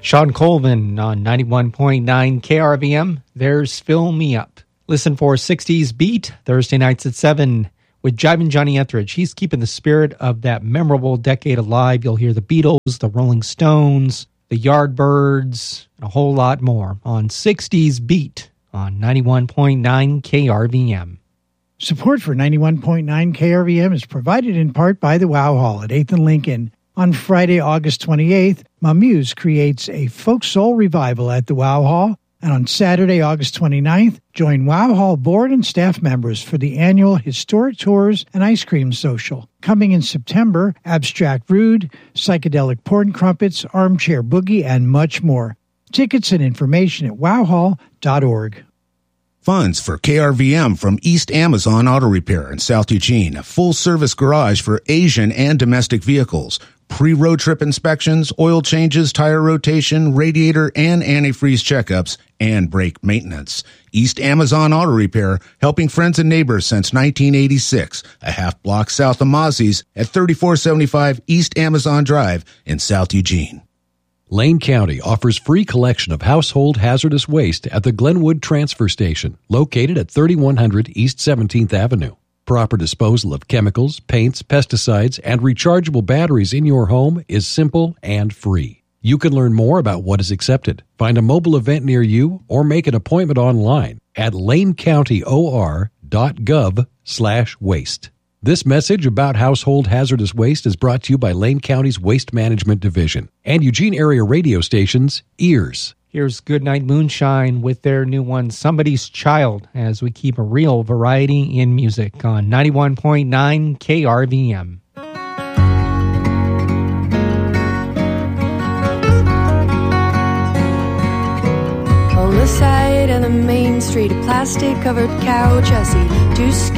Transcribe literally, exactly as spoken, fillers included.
Sean Colvin on ninety-one point nine K R V M. There's Fill Me Up. Listen for sixties Beat Thursday nights at seven with Jivin' Johnny Etheridge. He's keeping the spirit of that memorable decade alive. You'll hear the Beatles, the Rolling Stones, the Yardbirds, and a whole lot more on sixties Beat on ninety-one point nine K R V M. Support for ninety-one point nine K R V M is provided in part by the Wow Hall at eighth and Lincoln. On Friday, August twenty-eighth, Mamuse creates a folk soul revival at the Wow Hall. And on Saturday, August twenty-ninth, join Wow Hall board and staff members for the annual Historic Tours and Ice Cream Social. Coming in September, Abstract Rude, Psychedelic Porn Crumpets, Armchair Boogie, and much more. Tickets and information at wow hall dot org. Funds for K R V M from East Amazon Auto Repair in South Eugene, a full-service garage for Asian and domestic vehicles, pre-road trip inspections, oil changes, tire rotation, radiator and antifreeze checkups, and brake maintenance. East Amazon Auto Repair, helping friends and neighbors since nineteen eighty-six, a half block south of Mozzie's at thirty-four seventy-five East Amazon Drive in South Eugene. Lane County offers free collection of household hazardous waste at the Glenwood Transfer Station, located at thirty-one hundred East seventeenth Avenue. Proper disposal of chemicals, paints, pesticides, and rechargeable batteries in your home is simple and free. You can learn more about what is accepted, find a mobile event near you, or make an appointment online at lanecountyor.gov slash waste. This message about household hazardous waste is brought to you by Lane County's Waste Management Division and Eugene area radio stations, Ears. Here's Goodnight Moonshine with their new one, Somebody's Child, as we keep a real variety in music on ninety-one point nine K R V M. On the side of the main street, a plastic-covered couch, I see two